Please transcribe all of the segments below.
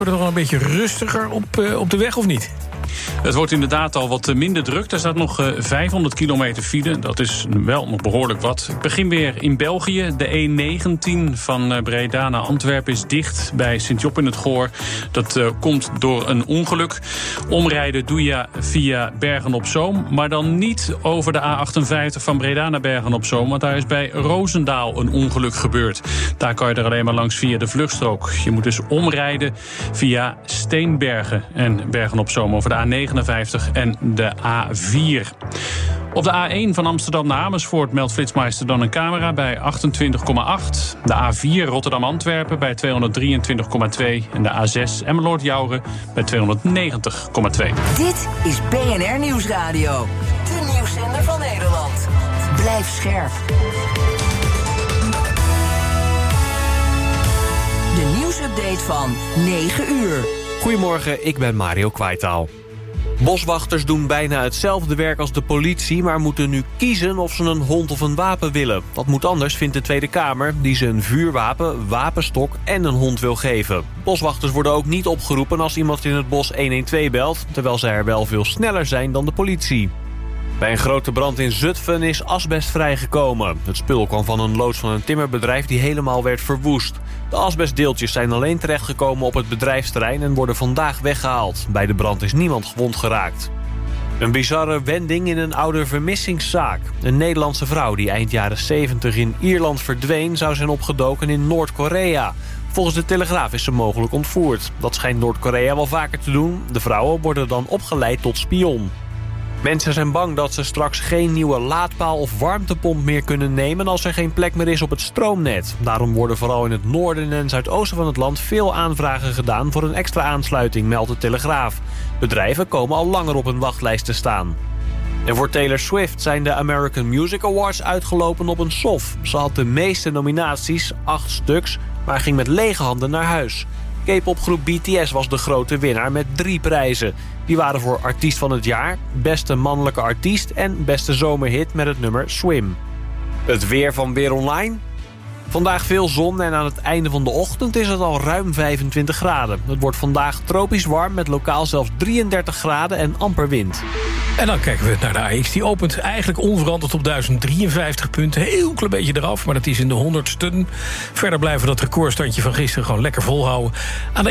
Wordt het nog een beetje rustiger op de weg of niet? Het wordt inderdaad al wat minder druk. Er staat nog 500 kilometer file. Dat is wel nog behoorlijk wat. Ik begin weer in België. De E19 van Breda naar Antwerpen is dicht bij Sint-Job in het Goor. Dat komt door een ongeluk. Omrijden doe je via Bergen-op-Zoom. Maar dan niet over de A58 van Breda naar Bergen-op-Zoom. Want daar is bij Roosendaal een ongeluk gebeurd. Daar kan je er alleen maar langs via de vluchtstrook. Je moet dus omrijden via Steenbergen en Bergen-op-Zoom over de A59 en de A4. Op de A1 van Amsterdam naar Amersfoort meldt Flitsmeister dan een camera bij 28,8. De A4 Rotterdam-Antwerpen bij 223,2. En de A6 Emmeloord-Jouren bij 290,2. Dit is BNR Nieuwsradio. De nieuwszender van Nederland. Blijf scherp. De nieuwsupdate van 9 uur. Goedemorgen, ik ben Mario Kwaitaal. Boswachters doen bijna hetzelfde werk als de politie, maar moeten nu kiezen of ze een hond of een wapen willen. Dat moet anders, vindt de Tweede Kamer, die ze een vuurwapen, wapenstok en een hond wil geven. Boswachters worden ook niet opgeroepen als iemand in het bos 112 belt, terwijl zij er wel veel sneller zijn dan de politie. Bij een grote brand in Zutphen is asbest vrijgekomen. Het spul kwam van een loods van een timmerbedrijf die helemaal werd verwoest. De asbestdeeltjes zijn alleen terechtgekomen op het bedrijfsterrein en worden vandaag weggehaald. Bij de brand is niemand gewond geraakt. Een bizarre wending in een oude vermissingszaak. Een Nederlandse vrouw die eind jaren 70 in Ierland verdween, zou zijn opgedoken in Noord-Korea. Volgens de Telegraaf is ze mogelijk ontvoerd. Dat schijnt Noord-Korea wel vaker te doen. De vrouwen worden dan opgeleid tot spion. Mensen zijn bang dat ze straks geen nieuwe laadpaal of warmtepomp meer kunnen nemen als er geen plek meer is op het stroomnet. Daarom worden vooral in het noorden en zuidoosten van het land veel aanvragen gedaan voor een extra aansluiting, meldt de Telegraaf. Bedrijven komen al langer op een wachtlijst te staan. En voor Taylor Swift zijn de American Music Awards uitgelopen op een sof. Ze had de meeste nominaties, 8 stuks, maar ging met lege handen naar huis. K-popgroep BTS was de grote winnaar met 3 prijzen. Die waren voor artiest van het jaar, beste mannelijke artiest en beste zomerhit met het nummer Swim. Het weer van Weer Online. Vandaag veel zon en aan het einde van de ochtend is het al ruim 25 graden. Het wordt vandaag tropisch warm met lokaal zelfs 33 graden en amper wind. En dan kijken we naar de AX. Die opent eigenlijk onveranderd op 1053 punten. Heel klein beetje eraf, maar dat is in de honderdsten. Verder blijven we dat recordstandje van gisteren gewoon lekker volhouden. Aan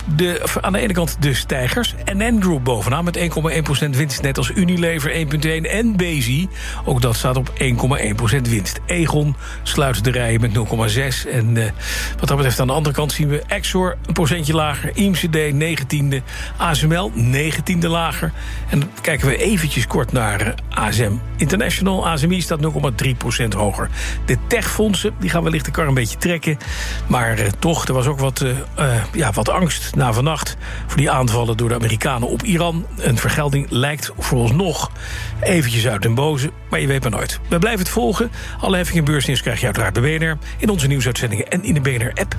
de ene kant de stijgers. NN Group bovenaan met 1,1% winst. Net als Unilever 1,1% en Bezi. Ook dat staat op 1,1% winst. Egon sluit de rijen met 0,6. En wat dat betreft aan de andere kant zien we Exor een procentje lager. IMCD 19e. ASML 19e lager. En dan kijken we eventjes kort naar ASM International. ASMI staat 0,3% hoger. De techfondsen die gaan wellicht de kar een beetje trekken. Maar toch, er was ook wat angst na vannacht voor die aanvallen door de Amerikanen op Iran. Een vergelding lijkt vooralsnog eventjes uit den boze, maar je weet maar nooit. We blijven het volgen. Alle heffing en beursnieuws krijg je uiteraard bij BNR, in onze nieuwsuitzendingen en in de BNR-app.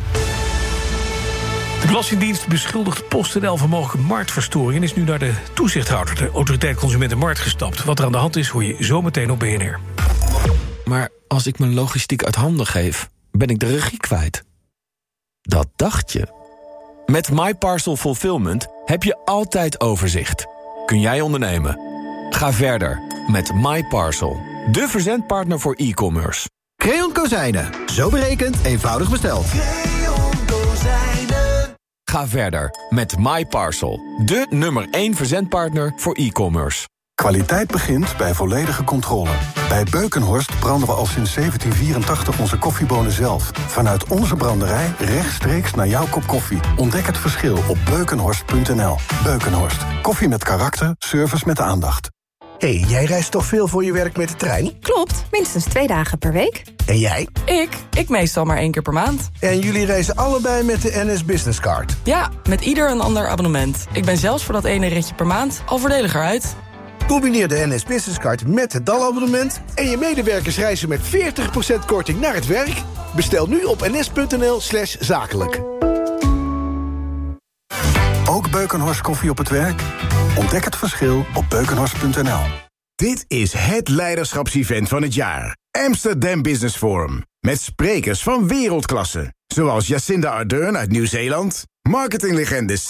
De Belastingdienst beschuldigt PostNL van mogelijke marktverstoring en is nu naar de toezichthouder, de Autoriteit Consument en Markt, gestapt. Wat er aan de hand is, hoor je zometeen op BNR. Maar als ik mijn logistiek uit handen geef, ben ik de regie kwijt. Dat dacht je. Met MyParcel Fulfillment heb je altijd overzicht. Kun jij ondernemen? Ga verder met MyParcel, de verzendpartner voor e-commerce. Creon Kozijnen. Zo berekend, eenvoudig besteld. Ga verder met MyParcel, de nummer 1 verzendpartner voor e-commerce. Kwaliteit begint bij volledige controle. Bij Beukenhorst branden we al sinds 1784 onze koffiebonen zelf. Vanuit onze branderij rechtstreeks naar jouw kop koffie. Ontdek het verschil op beukenhorst.nl. Beukenhorst. Koffie met karakter, service met aandacht. Hey, jij reist toch veel voor je werk met de trein? Klopt, minstens 2 dagen per week. En jij? Ik meestal maar 1 keer per maand. En jullie reizen allebei met de NS Business Card? Ja, met ieder een ander abonnement. Ik ben zelfs voor dat ene ritje per maand al voordeliger uit. Combineer de NS Business Card met het DAL-abonnement... en je medewerkers reizen met 40% korting naar het werk. Bestel nu op ns.nl/zakelijk. Ook Beukenhorst koffie op het werk? Ontdek het verschil op beukenhorst.nl. Dit is het leiderschapsevent van het jaar. Amsterdam Business Forum. Met sprekers van wereldklasse. Zoals Jacinda Ardern uit Nieuw-Zeeland... Marketinglegende